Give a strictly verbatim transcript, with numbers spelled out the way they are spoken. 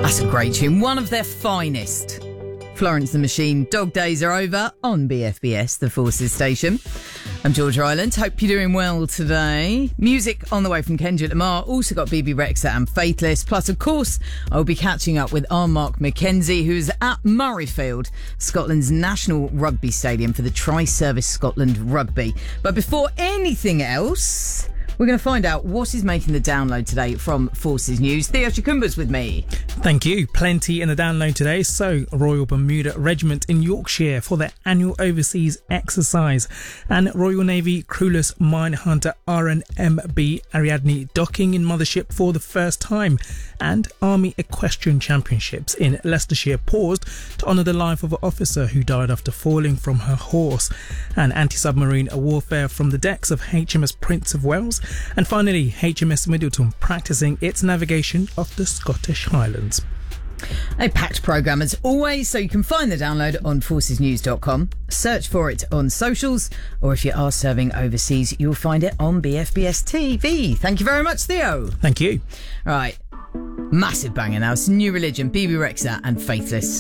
That's a great tune. One of their finest. Florence and the Machine, Dog Days Are Over on B F B S, the Forces station. I'm Georgia Island. Hope you're doing well today. Music on the way from Kendrick Lamar. Also got B B Rexa and Faithless. Plus, of course, I'll be catching up with our Mark McKenzie, who's at Murrayfield, Scotland's national rugby stadium for the Tri-Service Scotland Rugby. But before anything else, we're going to find out what is making the download today from Forces News. Theo Chikumba's with me. Thank you. Plenty in the download today. So, Royal Bermuda Regiment in Yorkshire for their annual overseas exercise, and Royal Navy crewless minehunter R N M B Ariadne docking in Mothership for the first time, and Army Equestrian Championships in Leicestershire paused to honour the life of an officer who died after falling from her horse, and anti-submarine warfare from the decks of H M S Prince of Wales, and finally H M S Middleton practising its navigation of the Scottish Highlands. A packed programme as always, so you can find the download on forces news dot com. Search for it on socials, or if you are serving overseas, you'll find it on B F B S T V. Thank you very much, Theo. Thank you. Right, massive banger now. It's New Religion, B B Rexa and Faithless.